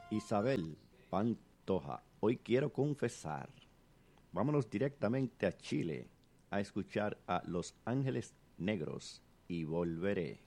Isabel Pantoja, hoy quiero confesar. Vámonos directamente a Chile a escuchar a Los Ángeles Negros y volveré.